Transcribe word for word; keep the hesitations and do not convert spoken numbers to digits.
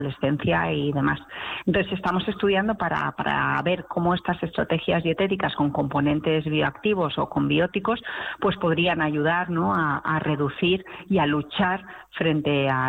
adolescencia y demás. Entonces estamos estudiando para, para ver cómo estas estrategias dietéticas con componentes bioactivos o con bióticos pues podrían ayudar, ¿no?, a, a reducir y a luchar frente a